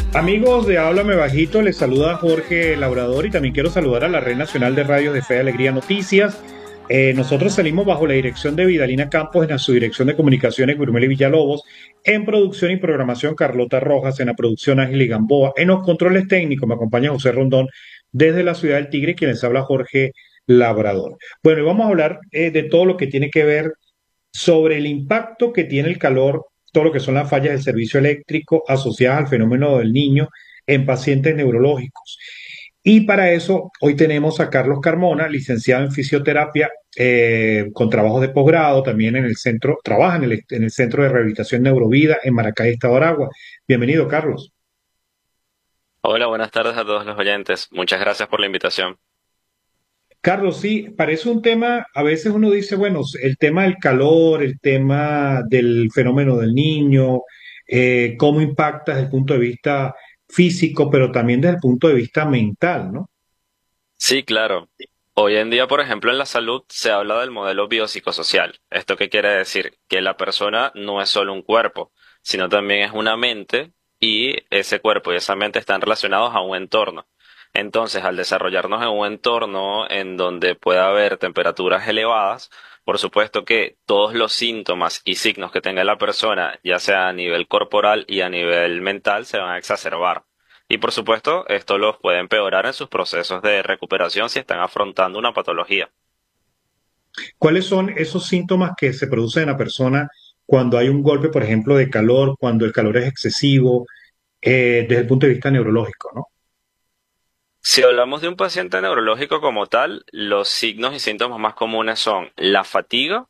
Amigos de Háblame Bajito, les saluda Jorge Labrador y también quiero saludar a la Red Nacional de Radios de Fe y Alegría Noticias. Nosotros salimos bajo la dirección de Vidalina Campos en la subdirección de comunicaciones Gurmel y Villalobos, en producción y programación Carlota Rojas, en la producción Ángel y Gamboa, en los controles técnicos me acompaña José Rondón desde la ciudad del Tigre, quien les habla Jorge Labrador. Bueno, y vamos a hablar de todo lo que tiene que ver sobre el impacto que tiene el calor, todo lo que son las fallas del servicio eléctrico asociadas al fenómeno del niño en pacientes neurológicos. Y para eso, hoy tenemos a Carlos Carmona, licenciado en fisioterapia, con trabajos de posgrado, también en el centro, trabaja en el Centro de Rehabilitación Neurovida en Maracay, Estado de Aragua. Bienvenido, Carlos. Hola, buenas tardes a todos los oyentes. Muchas gracias por la invitación. Carlos, sí, parece un tema, a veces uno dice, bueno, el tema del calor, el tema del fenómeno del niño, cómo impacta desde el punto de vista físico, pero también desde el punto de vista mental, ¿no? Sí, claro. Hoy en día, por ejemplo, en la salud se habla del modelo biopsicosocial. ¿Esto qué quiere decir? Que la persona no es solo un cuerpo, sino también es una mente y ese cuerpo y esa mente están relacionados a un entorno. Entonces, al desarrollarnos en un entorno en donde pueda haber temperaturas elevadas, por supuesto que todos los síntomas y signos que tenga la persona, ya sea a nivel corporal y a nivel mental, se van a exacerbar. Y por supuesto, esto los puede empeorar en sus procesos de recuperación si están afrontando una patología. ¿Cuáles son esos síntomas que se producen en la persona cuando hay un golpe, por ejemplo, de calor, cuando el calor es excesivo, desde el punto de vista neurológico, ¿no? Si hablamos de un paciente neurológico como tal, los signos y síntomas más comunes son la fatiga,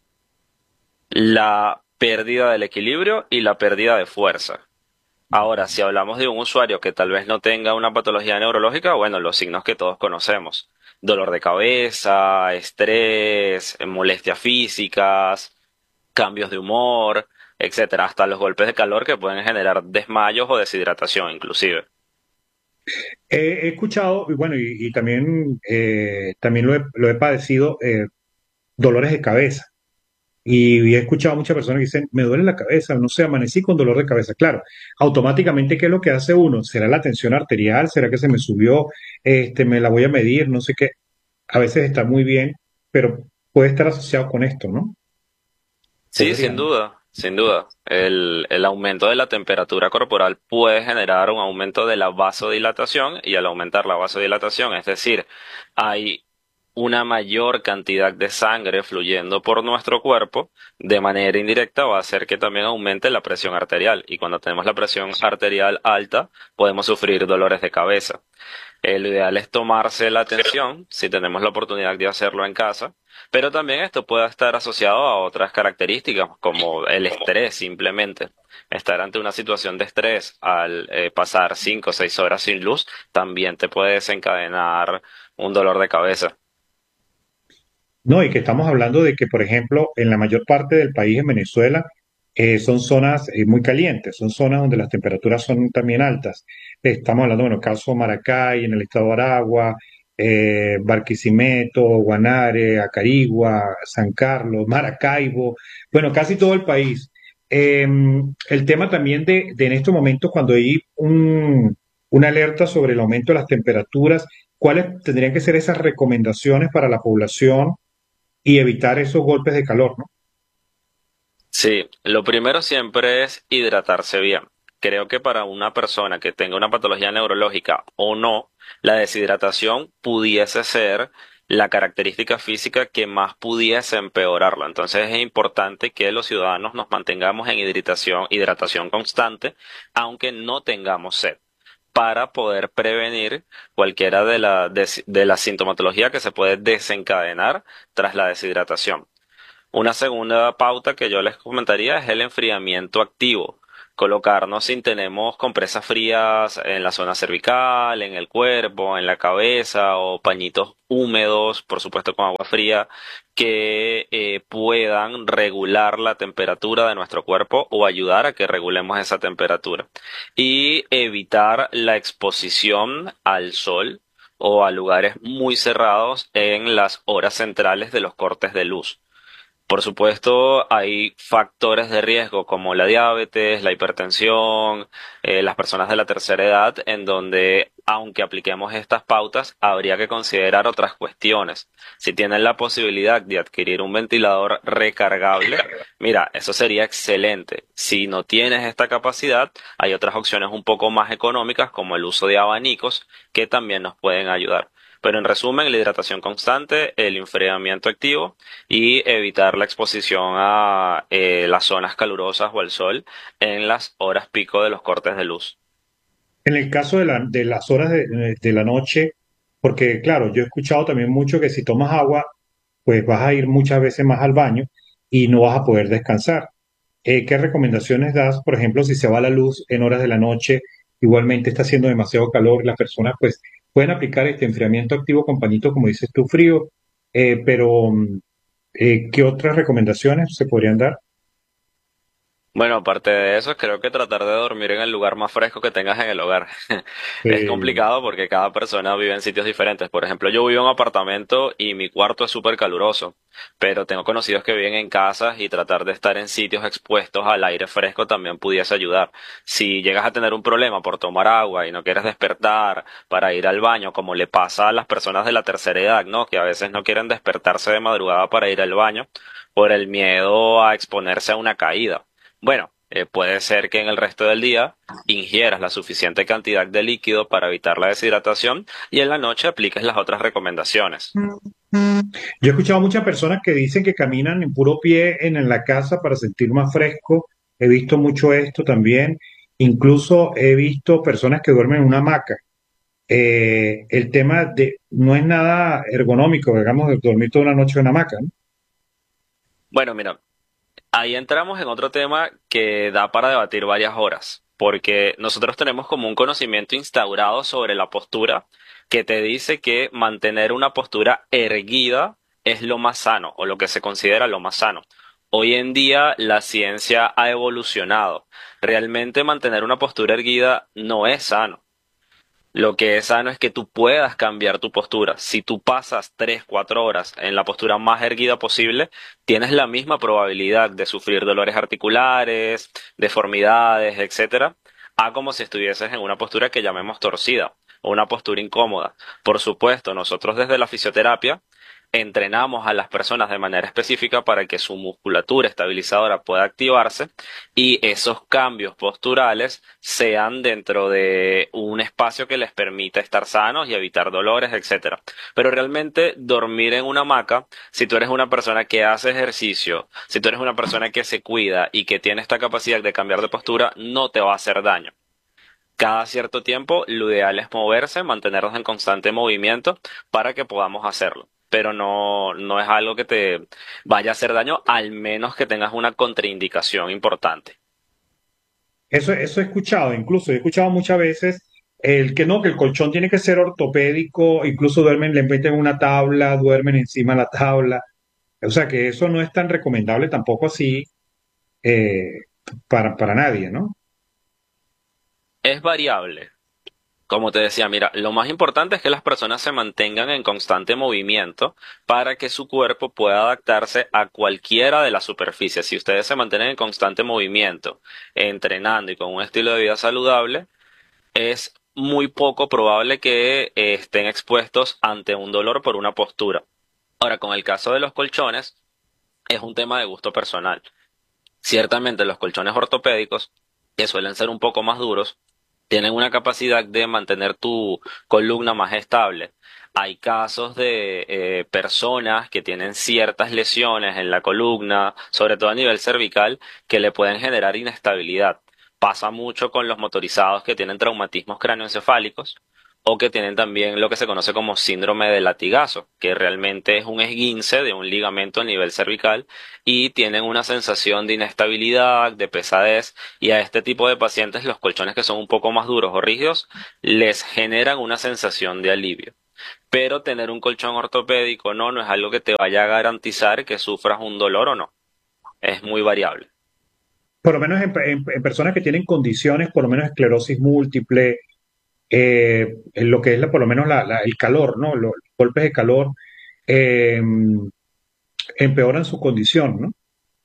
la pérdida del equilibrio y la pérdida de fuerza. Ahora, si hablamos de un usuario que tal vez no tenga una patología neurológica, bueno, los signos que todos conocemos. Dolor de cabeza, estrés, molestias físicas, cambios de humor, etcétera, hasta los golpes de calor que pueden generar desmayos o deshidratación inclusive. He escuchado, y bueno, y también, también lo he padecido, dolores de cabeza. Y he escuchado a muchas personas que dicen, me duele la cabeza, no sé, amanecí con dolor de cabeza. Claro, automáticamente, ¿qué es lo que hace uno? ¿Será la tensión arterial? ¿Será que se me subió? Me la voy a medir, no sé qué. A veces está muy bien, pero puede estar asociado con esto, ¿no? Sí, Podría, sin ¿no? duda, sin duda. El aumento de la temperatura corporal puede generar un aumento de la vasodilatación y al aumentar la vasodilatación, es decir, hay una mayor cantidad de sangre fluyendo por nuestro cuerpo, de manera indirecta va a hacer que también aumente la presión arterial y cuando tenemos la presión arterial alta podemos sufrir dolores de cabeza. Lo ideal es tomarse la atención si tenemos la oportunidad de hacerlo en casa, pero también esto puede estar asociado a otras características como el estrés simplemente. Estar ante una situación de estrés al pasar 5 o 6 horas sin luz también te puede desencadenar un dolor de cabeza. No, y que estamos hablando de que, por ejemplo, en la mayor parte del país, en Venezuela, son zonas muy calientes, son zonas donde las temperaturas son también altas. Estamos hablando, bueno, caso Maracay, en el estado de Aragua, Barquisimeto, Guanare, Acarigua, San Carlos, Maracaibo, bueno, casi todo el país. El tema también de en estos momentos, cuando hay una alerta sobre el aumento de las temperaturas, ¿cuáles tendrían que ser esas recomendaciones para la población y evitar esos golpes de calor, ¿no? Sí, lo primero siempre es hidratarse bien. Creo que para una persona que tenga una patología neurológica o no, la deshidratación pudiese ser la característica física que más pudiese empeorarlo. Entonces es importante que los ciudadanos nos mantengamos en hidratación constante, aunque no tengamos sed, para poder prevenir cualquiera de la sintomatología que se puede desencadenar tras la deshidratación. Una segunda pauta que yo les comentaría es el enfriamiento activo. Colocarnos si tenemos compresas frías en la zona cervical, en el cuerpo, en la cabeza o pañitos húmedos, por supuesto con agua fría, que puedan regular la temperatura de nuestro cuerpo o ayudar a que regulemos esa temperatura. Y evitar la exposición al sol o a lugares muy cerrados en las horas centrales de los cortes de luz. Por supuesto, hay factores de riesgo como la diabetes, la hipertensión, las personas de la tercera edad, en donde, aunque apliquemos estas pautas, habría que considerar otras cuestiones. Si tienen la posibilidad de adquirir un ventilador recargable, mira, eso sería excelente. Si no tienes esta capacidad, hay otras opciones un poco más económicas, como el uso de abanicos, que también nos pueden ayudar. Pero en resumen, la hidratación constante, el enfriamiento activo y evitar la exposición a las zonas calurosas o al sol en las horas pico de los cortes de luz. En el caso de las horas de la noche, porque claro, yo he escuchado también mucho que si tomas agua, pues vas a ir muchas veces más al baño y no vas a poder descansar. ¿Qué recomendaciones das, por ejemplo, si se va la luz en horas de la noche, igualmente está haciendo demasiado calor, las personas pues pueden aplicar este enfriamiento activo con pañitos, como dices tú, frío, pero ¿qué otras recomendaciones se podrían dar? Bueno, aparte de eso, creo que tratar de dormir en el lugar más fresco que tengas en el hogar. Es complicado porque cada persona vive en sitios diferentes. Por ejemplo, yo vivo en un apartamento y mi cuarto es súper caluroso, pero tengo conocidos que viven en casas y tratar de estar en sitios expuestos al aire fresco también pudiese ayudar. Si llegas a tener un problema por tomar agua y no quieres despertar para ir al baño, como le pasa a las personas de la tercera edad, ¿no? Que a veces no quieren despertarse de madrugada para ir al baño por el miedo a exponerse a una caída. Bueno, puede ser que en el resto del día ingieras la suficiente cantidad de líquido para evitar la deshidratación y en la noche apliques las otras recomendaciones. Yo he escuchado a muchas personas que dicen que caminan en puro pie en la casa para sentir más fresco. He visto mucho esto también. Incluso he visto personas que duermen en una hamaca. El tema de no es nada ergonómico, digamos, de dormir toda una noche en una hamaca, ¿no? Bueno, mira, ahí entramos en otro tema que da para debatir varias horas, porque nosotros tenemos como un conocimiento instaurado sobre la postura que te dice que mantener una postura erguida es lo más sano o lo que se considera lo más sano. Hoy en día la ciencia ha evolucionado. Realmente mantener una postura erguida no es sano. Lo que es sano es que tú puedas cambiar tu postura. Si tú pasas 3, 4 horas en la postura más erguida posible, tienes la misma probabilidad de sufrir dolores articulares, deformidades, etcétera, a como si estuvieses en una postura que llamemos torcida o una postura incómoda. Por supuesto, nosotros desde la fisioterapia entrenamos a las personas de manera específica para que su musculatura estabilizadora pueda activarse y esos cambios posturales sean dentro de un espacio que les permita estar sanos y evitar dolores, etcétera. Pero realmente dormir en una hamaca, si tú eres una persona que hace ejercicio, si tú eres una persona que se cuida y que tiene esta capacidad de cambiar de postura, no te va a hacer daño. Cada cierto tiempo, lo ideal es moverse, mantenernos en constante movimiento para que podamos hacerlo. Pero no es algo que te vaya a hacer daño, al menos que tengas una contraindicación importante. Eso he escuchado, incluso he escuchado muchas veces el que no, que el colchón tiene que ser ortopédico, incluso duermen, le meten una tabla, duermen encima de la tabla. O sea que eso no es tan recomendable tampoco así eh, para nadie, ¿no? Es variable. Como te decía, mira, lo más importante es que las personas se mantengan en constante movimiento para que su cuerpo pueda adaptarse a cualquiera de las superficies. Si ustedes se mantienen en constante movimiento, entrenando y con un estilo de vida saludable, es muy poco probable que estén expuestos ante un dolor por una postura. Ahora, con el caso de los colchones, es un tema de gusto personal. Ciertamente los colchones ortopédicos, que suelen ser un poco más duros, tienen una capacidad de mantener tu columna más estable. Hay casos de personas que tienen ciertas lesiones en la columna, sobre todo a nivel cervical, que le pueden generar inestabilidad. Pasa mucho con los motorizados que tienen traumatismos cráneoencefálicos o que tienen también lo que se conoce como síndrome de latigazo, que realmente es un esguince de un ligamento a nivel cervical y tienen una sensación de inestabilidad, de pesadez, y a este tipo de pacientes los colchones que son un poco más duros o rígidos les generan una sensación de alivio. Pero tener un colchón ortopédico no es algo que te vaya a garantizar que sufras un dolor o no. Es muy variable. Por lo menos en personas que tienen condiciones, por lo menos esclerosis múltiple, en lo que es por lo menos el calor, ¿no? Los golpes de calor. eh, empeoran su condición, ¿no?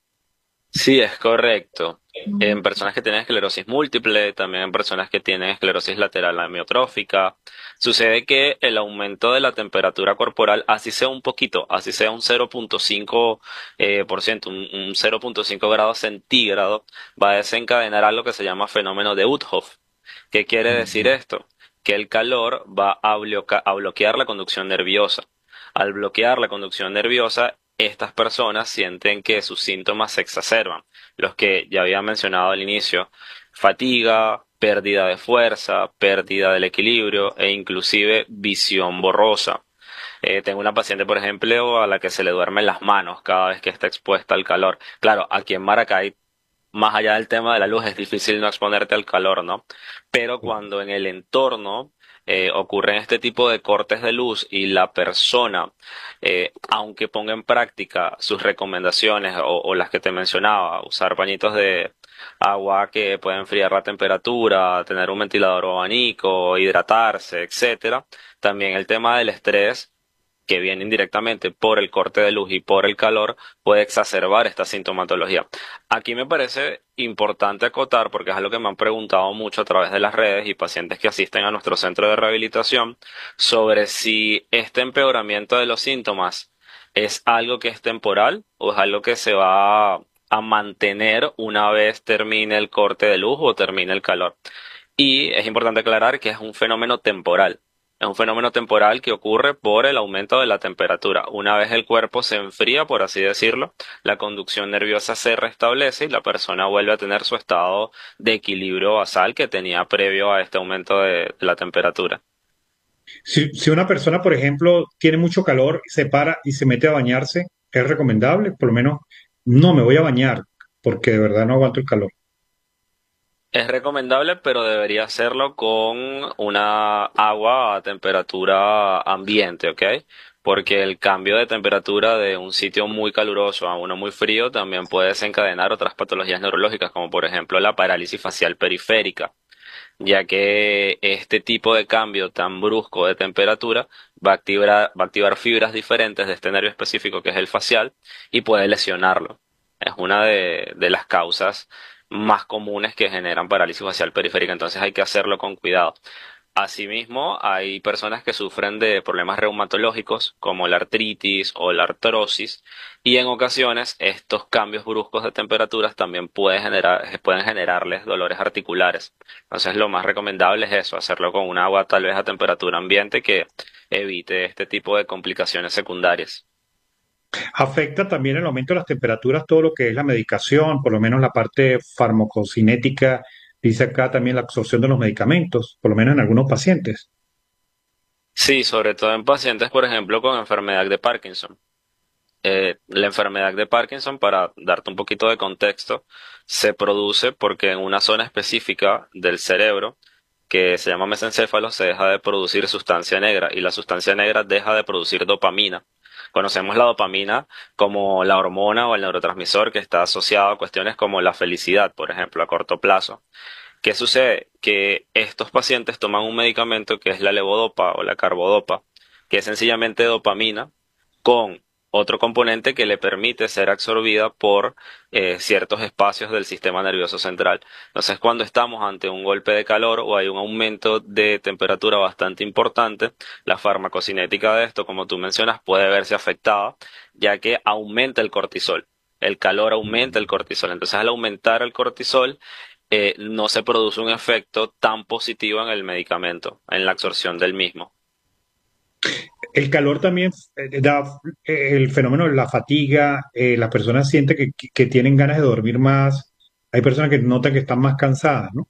Sí, es correcto. En personas que tienen esclerosis múltiple, también en personas que tienen esclerosis lateral amiotrófica, sucede que el aumento de la temperatura corporal, así sea un poquito, así sea un 0,5 por ciento, un 0,5 grados centígrado, va a desencadenar algo que se llama fenómeno de Uthoff. ¿Qué quiere decir esto? Que el calor va a bloquear la conducción nerviosa. Al bloquear la conducción nerviosa, estas personas sienten que sus síntomas se exacerban, los que ya había mencionado al inicio: fatiga, pérdida de fuerza, pérdida del equilibrio e inclusive visión borrosa. Tengo una paciente, por ejemplo, a la que se le duermen las manos cada vez que está expuesta al calor. Claro, aquí en Maracay, más allá del tema de la luz, es difícil no exponerte al calor, ¿no? Pero cuando en el entorno ocurren este tipo de cortes de luz y la persona, aunque ponga en práctica sus recomendaciones o las que te mencionaba, usar pañitos de agua que pueden enfriar la temperatura, tener un ventilador o abanico, hidratarse, etcétera, también el tema del estrés, que viene indirectamente por el corte de luz y por el calor, puede exacerbar esta sintomatología. Aquí me parece importante acotar, porque es algo que me han preguntado mucho a través de las redes y pacientes que asisten a nuestro centro de rehabilitación, sobre si este empeoramiento de los síntomas es algo que es temporal o es algo que se va a mantener una vez termine el corte de luz o termine el calor. Y es importante aclarar que es un fenómeno temporal. Es un fenómeno temporal que ocurre por el aumento de la temperatura. Una vez el cuerpo se enfría, por así decirlo, la conducción nerviosa se restablece y la persona vuelve a tener su estado de equilibrio basal que tenía previo a este aumento de la temperatura. Si una persona, por ejemplo, tiene mucho calor, se para y se mete a bañarse, ¿es recomendable? Por lo menos, no me voy a bañar porque de verdad no aguanto el calor. Es recomendable, pero debería hacerlo con una agua a temperatura ambiente, ¿ok? Porque el cambio de temperatura de un sitio muy caluroso a uno muy frío también puede desencadenar otras patologías neurológicas, como por ejemplo la parálisis facial periférica, ya que este tipo de cambio tan brusco de temperatura va a activar fibras diferentes de este nervio específico que es el facial y puede lesionarlo. Es una de las causas más comunes que generan parálisis facial periférica, entonces hay que hacerlo con cuidado. Asimismo, hay personas que sufren de problemas reumatológicos como la artritis o la artrosis, y en ocasiones estos cambios bruscos de temperaturas también pueden generarles dolores articulares. Entonces, lo más recomendable es eso, hacerlo con un agua tal vez a temperatura ambiente que evite este tipo de complicaciones secundarias. Afecta también el aumento de las temperaturas todo lo que es la medicación, por lo menos la parte farmacocinética, dice acá también la absorción de los medicamentos, por lo menos en algunos pacientes. Sí, sobre todo en pacientes, por ejemplo, con enfermedad de Parkinson. La enfermedad de Parkinson, para darte un poquito de contexto, se produce porque en una zona específica del cerebro, que se llama mesencéfalo, se deja de producir sustancia negra y la sustancia negra deja de producir dopamina. Conocemos la dopamina como la hormona o el neurotransmisor que está asociado a cuestiones como la felicidad, por ejemplo, a corto plazo. ¿Qué sucede? Que estos pacientes toman un medicamento que es la levodopa o la carbodopa, que es sencillamente dopamina con otro componente que le permite ser absorbida por ciertos espacios del sistema nervioso central. Entonces, cuando estamos ante un golpe de calor o hay un aumento de temperatura bastante importante, la farmacocinética de esto, como tú mencionas, puede verse afectada, ya que aumenta el cortisol. El calor aumenta el cortisol. Entonces, al aumentar el cortisol, no se produce un efecto tan positivo en el medicamento, en la absorción del mismo. El calor también da el fenómeno de la fatiga, las personas sienten que tienen ganas de dormir más, hay personas que notan que están más cansadas, ¿no?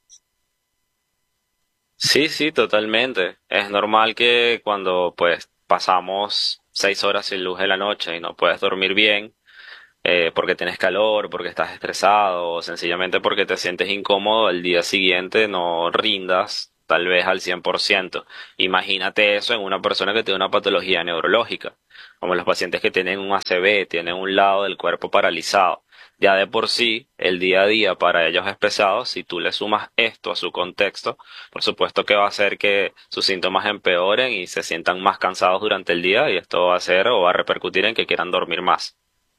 Sí, sí, totalmente. Es normal que cuando pues pasamos 6 horas sin luz en la noche y no puedes dormir bien, porque tienes calor, porque estás estresado o sencillamente porque te sientes incómodo, al día siguiente no rindas tal vez al 100%. Imagínate eso en una persona que tiene una patología neurológica, como los pacientes que tienen un ACV, tienen un lado del cuerpo paralizado. Ya de por sí, el día a día para ellos es pesado. Si tú le sumas esto a su contexto, por supuesto que va a hacer que sus síntomas empeoren y se sientan más cansados durante el día, y esto va a hacer o va a repercutir en que quieran dormir más.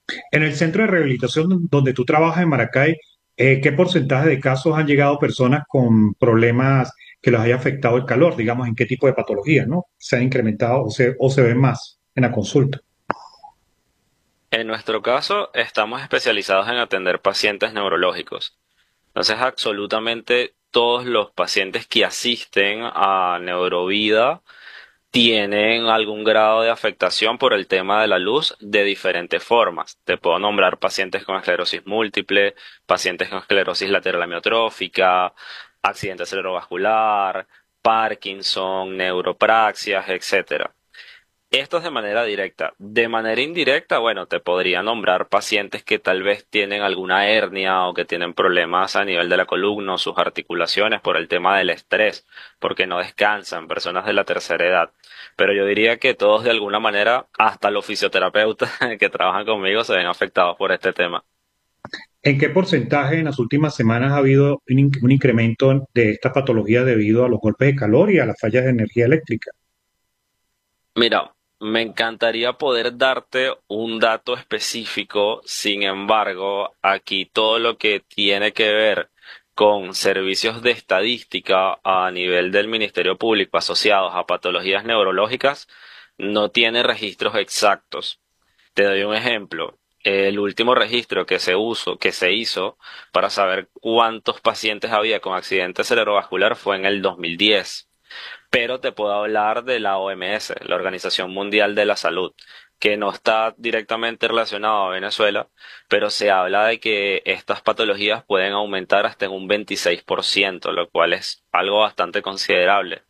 En el centro de rehabilitación donde tú trabajas en Maracay, ¿qué porcentaje de casos han llegado personas con problemas que los haya afectado el calor? Digamos, ¿en qué tipo de patologías, no? ¿Se han incrementado o se ven más en la consulta? En nuestro caso, estamos especializados en atender pacientes neurológicos. Entonces, absolutamente todos los pacientes que asisten a Neurovida tienen algún grado de afectación por el tema de la luz de diferentes formas. Te puedo nombrar pacientes con esclerosis múltiple, pacientes con esclerosis lateral amiotrófica, accidente cerebrovascular, Parkinson, neuropraxias, etcétera. Esto es de manera directa. De manera indirecta, bueno, te podría nombrar pacientes que tal vez tienen alguna hernia o que tienen problemas a nivel de la columna o sus articulaciones por el tema del estrés, porque no descansan, personas de la tercera edad. Pero yo diría que todos de alguna manera, hasta los fisioterapeutas que trabajan conmigo se ven afectados por este tema. ¿En qué porcentaje en las últimas semanas ha habido un incremento de estas patologías debido a los golpes de calor y a las fallas de energía eléctrica? Mira, me encantaría poder darte un dato específico, sin embargo, aquí todo lo que tiene que ver con servicios de estadística a nivel del Ministerio Público asociados a patologías neurológicas no tiene registros exactos. Te doy un ejemplo. El último registro que se hizo para saber cuántos pacientes había con accidente cerebrovascular fue en el 2010, pero te puedo hablar de la OMS, la Organización Mundial de la Salud, que no está directamente relacionado a Venezuela, pero se habla de que estas patologías pueden aumentar hasta en un 26%, lo cual es algo bastante considerable.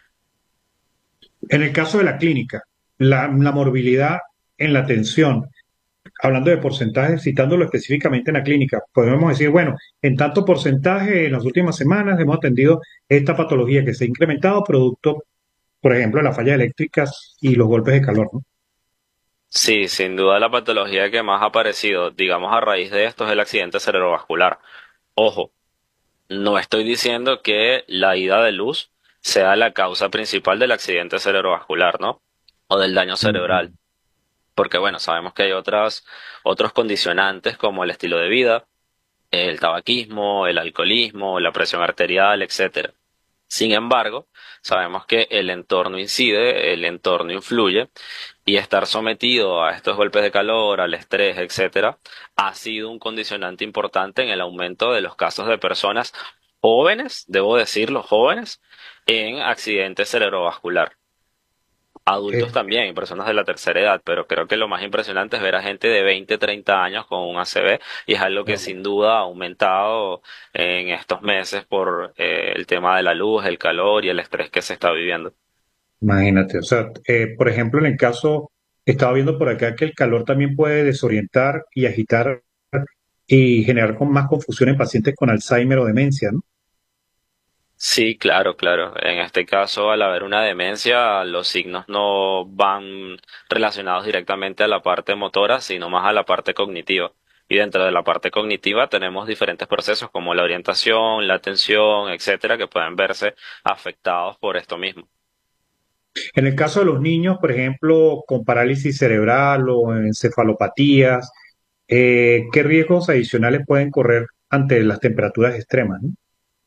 En el caso de la clínica, la morbilidad en la atención, hablando de porcentajes, citándolo específicamente en la clínica, podemos decir, bueno, en tanto porcentaje en las últimas semanas hemos atendido esta patología que se ha incrementado producto, por ejemplo, de las fallas eléctricas y los golpes de calor, ¿no? Sí, sin duda la patología que más ha aparecido, digamos, a raíz de esto es el accidente cerebrovascular. Ojo, no estoy diciendo que la ida de luz sea la causa principal del accidente cerebrovascular, ¿no? O del daño cerebral. Ujú. Porque bueno, sabemos que hay otros condicionantes como el estilo de vida, el tabaquismo, el alcoholismo, la presión arterial, etcétera. Sin embargo, sabemos que el entorno incide, el entorno influye, y estar sometido a estos golpes de calor, al estrés, etcétera, ha sido un condicionante importante en el aumento de los casos de personas jóvenes, debo decirlo, jóvenes, en accidente cerebrovascular. Adultos Eh, también, y personas de la tercera edad, pero creo que lo más impresionante es ver a gente de 20, 30 años con un ACV, y es algo que sin duda ha aumentado en estos meses por el tema de la luz, el calor y el estrés que se está viviendo. Imagínate, o sea, por ejemplo, en el caso, estaba viendo por acá que el calor también puede desorientar y agitar y generar más confusión en pacientes con Alzheimer o demencia, ¿no? Sí, claro, claro. En este caso, al haber una demencia, los signos no van relacionados directamente a la parte motora, sino más a la parte cognitiva. Y dentro de la parte cognitiva tenemos diferentes procesos como la orientación, la atención, etcétera, que pueden verse afectados por esto mismo. En el caso de los niños, por ejemplo, con parálisis cerebral o encefalopatías, ¿qué riesgos adicionales pueden correr ante las temperaturas extremas, ¿no?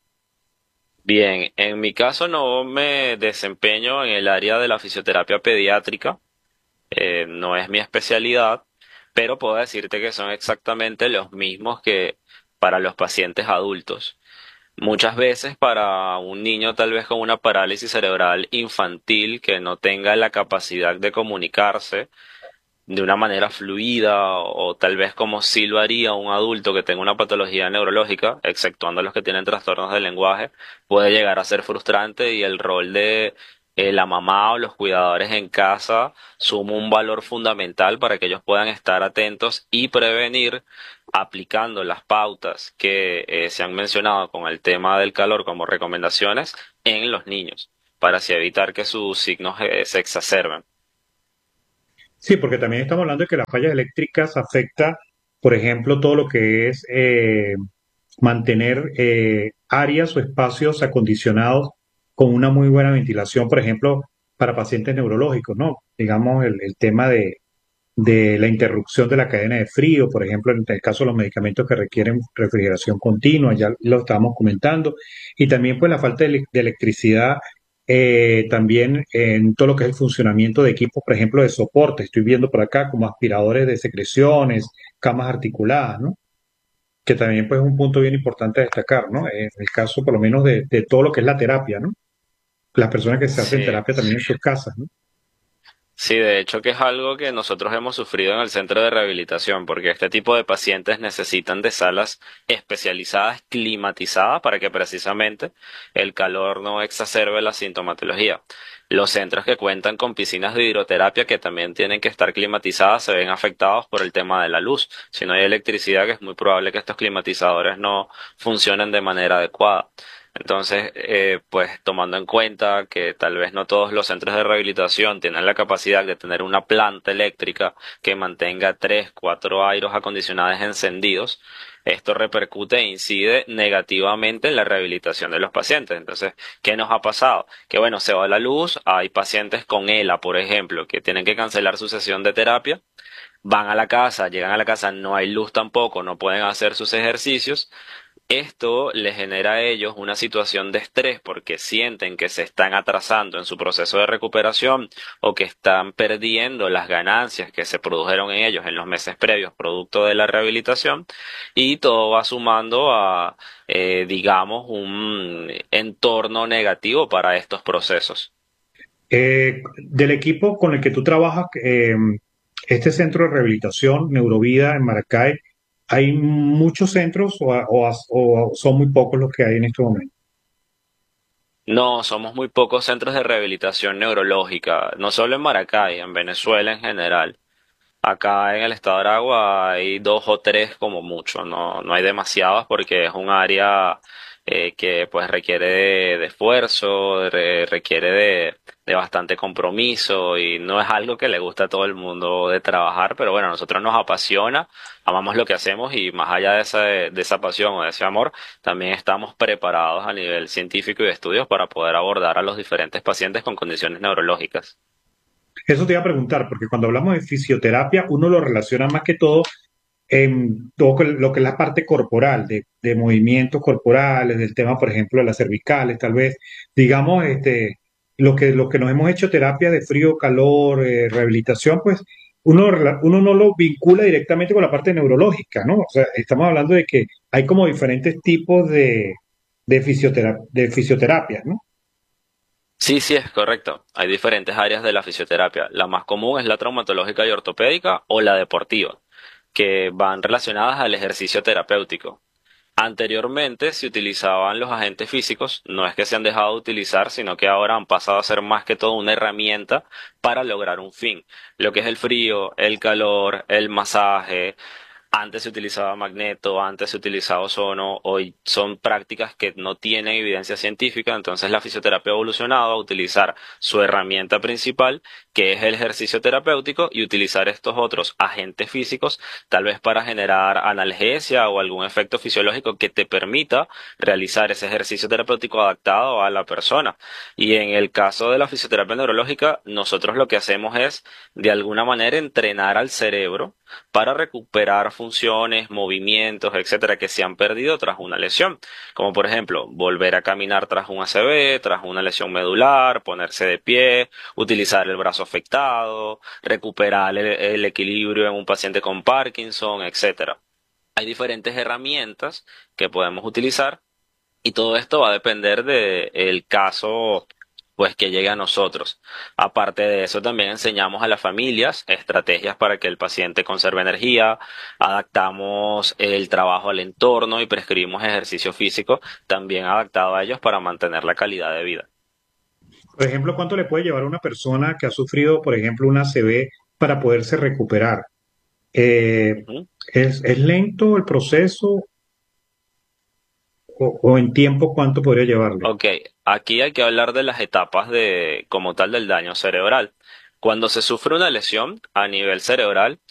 Bien, en mi caso no me desempeño en el área de la fisioterapia pediátrica, no es mi especialidad, pero puedo decirte que son exactamente los mismos que para los pacientes adultos. Muchas veces para un niño tal vez con una parálisis cerebral infantil que no tenga la capacidad de comunicarse de una manera fluida o tal vez como sí lo haría un adulto que tenga una patología neurológica, exceptuando los que tienen trastornos del lenguaje, puede llegar a ser frustrante y el rol de la mamá o los cuidadores en casa suma un valor fundamental para que ellos puedan estar atentos y prevenir aplicando las pautas que se han mencionado con el tema del calor como recomendaciones en los niños, para así evitar que sus signos se exacerben. Sí, porque también estamos hablando de que las fallas eléctricas afecta, por ejemplo, todo lo que es mantener áreas o espacios acondicionados con una muy buena ventilación, por ejemplo, para pacientes neurológicos, ¿no? Digamos, el tema de la interrupción de la cadena de frío, por ejemplo, en el caso de los medicamentos que requieren refrigeración continua, ya lo estábamos comentando, y también pues la falta de electricidad, también en todo lo que es el funcionamiento de equipos, por ejemplo, de soporte, estoy viendo por acá como aspiradores de secreciones, camas articuladas, ¿no? Que también pues es un punto bien importante a destacar, ¿no? En el caso por lo menos de todo lo que es la terapia, ¿no? Las personas que se hacen Sí. terapia también en sus casas, ¿no? Sí, de hecho que es algo que nosotros hemos sufrido en el centro de rehabilitación, porque este tipo de pacientes necesitan de salas especializadas, climatizadas, para que precisamente el calor no exacerbe la sintomatología. Los centros que cuentan con piscinas de hidroterapia que también tienen que estar climatizadas se ven afectados por el tema de la luz. Si no hay electricidad, que es muy probable que estos climatizadores no funcionen de manera adecuada. Entonces, pues tomando en cuenta que tal vez no todos los centros de rehabilitación tienen la capacidad de tener una planta eléctrica que mantenga tres, cuatro aires acondicionados encendidos, esto repercute e incide negativamente en la rehabilitación de los pacientes. Entonces, ¿qué nos ha pasado? Que bueno, se va la luz, hay pacientes con ELA, por ejemplo, que tienen que cancelar su sesión de terapia. Van a la casa, llegan a la casa, no hay luz tampoco, no pueden hacer sus ejercicios. Esto les genera a ellos una situación de estrés porque sienten que se están atrasando en su proceso de recuperación o que están perdiendo las ganancias que se produjeron en ellos en los meses previos producto de la rehabilitación y todo va sumando a, digamos, un entorno negativo para estos procesos. Del equipo con el que tú trabajas, este centro de rehabilitación, Neurovida en Maracay, ¿hay muchos centros o son muy pocos los que hay en este momento? No, somos muy pocos centros de rehabilitación neurológica, no solo en Maracay, en Venezuela en general. Acá en el estado de Aragua hay dos o tres como mucho, no hay demasiadas porque es un área que pues requiere de esfuerzo, requiere de bastante compromiso y no es algo que le gusta a todo el mundo de trabajar, pero bueno, a nosotros nos apasiona, amamos lo que hacemos y más allá de esa pasión o de ese amor, también estamos preparados a nivel científico y de estudios para poder abordar a los diferentes pacientes con condiciones neurológicas. Eso te iba a preguntar, porque cuando hablamos de fisioterapia, uno lo relaciona más que todo en todo lo que es la parte corporal, de movimientos corporales, del tema, por ejemplo, de las cervicales, tal vez, digamos, lo que nos hemos hecho terapia de frío, calor, rehabilitación, pues uno no lo vincula directamente con la parte neurológica, ¿no? O sea, estamos hablando de que hay como diferentes tipos de fisioterapia, ¿no? Sí, sí, es correcto. Hay diferentes áreas de la fisioterapia. La más común es la traumatológica y ortopédica o la deportiva, que van relacionadas al ejercicio terapéutico. Anteriormente se utilizaban los agentes físicos, no es que se han dejado de utilizar, sino que ahora han pasado a ser más que todo una herramienta para lograr un fin. Lo que es el frío, el calor, el masaje, antes se utilizaba magneto, antes se utilizaba ozono, hoy son prácticas que no tienen evidencia científica, entonces la fisioterapia ha evolucionado a utilizar su herramienta principal, que es el ejercicio terapéutico, y utilizar estos otros agentes físicos, tal vez para generar analgesia o algún efecto fisiológico que te permita realizar ese ejercicio terapéutico adaptado a la persona. Y en el caso de la fisioterapia neurológica, nosotros lo que hacemos es, de alguna manera, entrenar al cerebro para recuperar funciones, movimientos, etcétera, que se han perdido tras una lesión, como por ejemplo volver a caminar tras un ACV, tras una lesión medular, ponerse de pie, utilizar el brazo afectado, recuperar el equilibrio en un paciente con Parkinson, etcétera. Hay diferentes herramientas que podemos utilizar y todo esto va a depender del caso, pues, que llegue a nosotros. Aparte de eso, también enseñamos a las familias estrategias para que el paciente conserve energía, adaptamos el trabajo al entorno y prescribimos ejercicio físico también adaptado a ellos para mantener la calidad de vida. Por ejemplo, ¿cuánto le puede llevar a una persona que ha sufrido, por ejemplo, una ACV para poderse recuperar? Eh, Ujú. es lento el proceso o en tiempo cuánto podría llevarle? Ok, aquí hay que hablar de las etapas de, como tal, del daño cerebral. Cuando se sufre una lesión a nivel cerebral,